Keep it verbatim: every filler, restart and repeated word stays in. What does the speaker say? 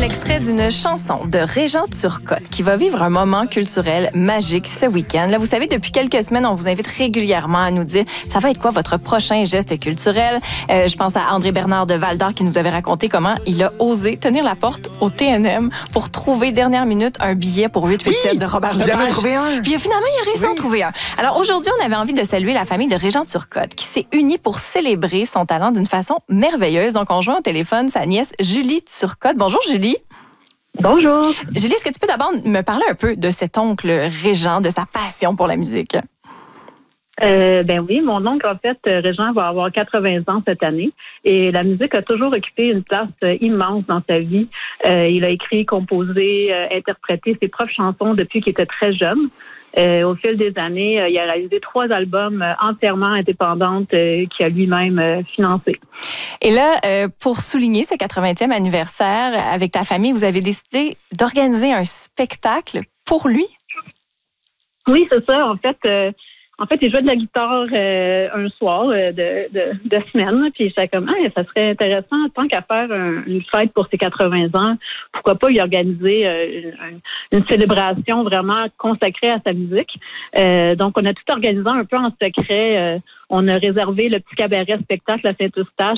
extrait d'une chanson de Régent Turcotte qui va vivre un moment culturel magique ce week-end. Là, vous savez, depuis quelques semaines, on vous invite régulièrement à nous dire ça va être quoi votre prochain geste culturel. Euh, je pense à André Bernard de Val-d'Or qui nous avait raconté comment il a osé tenir la porte au T N M pour trouver dernière minute un billet pour huit huit sept oui, de Robert Lepage. Il en a trouvé un. Puis finalement, il a réussi oui. à en trouver un. Alors aujourd'hui, on avait envie de saluer la famille de Régent Turcotte qui s'est unie pour célébrer son talent d'une façon merveilleuse. Donc, on joint au téléphone sa nièce Julie Turcotte. Bonjour, Julie. Bonjour. Julie, est-ce que tu peux d'abord me parler un peu de cet oncle Régent, de sa passion pour la musique? Euh, ben oui, mon oncle, en fait, Régent, va avoir quatre-vingts ans cette année et la musique a toujours occupé une place euh, immense dans sa vie. Euh, il a écrit, composé, euh, interprété ses propres chansons depuis qu'il était très jeune. Euh, au fil des années, euh, il a réalisé trois albums euh, entièrement indépendants euh, qu'il a lui-même euh, financés. Et là, euh, pour souligner ce quatre-vingtième anniversaire, avec ta famille, vous avez décidé d'organiser un spectacle pour lui? Oui, c'est ça. En fait, euh, En fait, il jouait de la guitare euh, un soir euh, de, de, de semaine. Puis j'étais comme, ah, ça serait intéressant, tant qu'à faire un, une fête pour ses quatre-vingts ans, pourquoi pas lui organiser euh, une, une célébration vraiment consacrée à sa musique. Euh, donc, on a tout organisé un peu en secret. Euh, on a réservé le petit cabaret spectacle à Saint-Eustache